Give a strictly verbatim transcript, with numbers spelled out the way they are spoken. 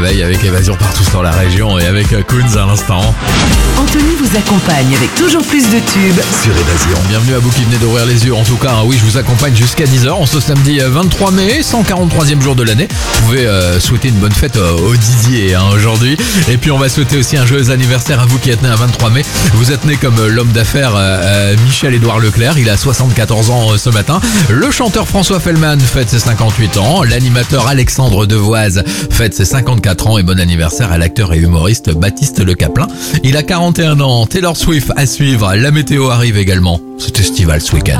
réveil avec Évasion partout dans la région et avec Kunz à l'instant. Anthony vous accompagne avec toujours plus de tubes Sur Évasion. Bienvenue à vous qui venez d'ouvrir les yeux. En tout cas, hein, oui, je vous accompagne jusqu'à dix heures. En ce samedi vingt-trois mai, cent quarante-troisième jour de l'année. Vous pouvez euh, souhaiter une bonne fête euh, au Didier hein, aujourd'hui. Et puis on va souhaiter aussi un joyeux anniversaire à vous qui êtes né un vingt-trois mai. Vous êtes né comme euh, l'homme d'affaires euh, Michel-Édouard Leclerc. Il a soixante-quatorze ans euh, ce matin. Le chanteur François Fellman fête ses cinquante-huit ans. L'animateur Alexandre Devoise fête ses cinquante-quatre ans. Et bon anniversaire à l'acteur et humoriste Baptiste Le Caplin. Il a quarante et un ans. Taylor Swift à suivre. La météo arrive également. C'est estival ce week-end.